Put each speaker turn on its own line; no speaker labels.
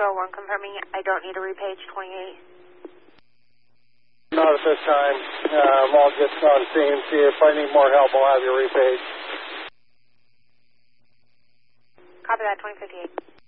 201 confirming I don't need a repage 28.
Not at this time. I'll get on scene, see if I need more help, I'll have you repage.
Copy that, 2058.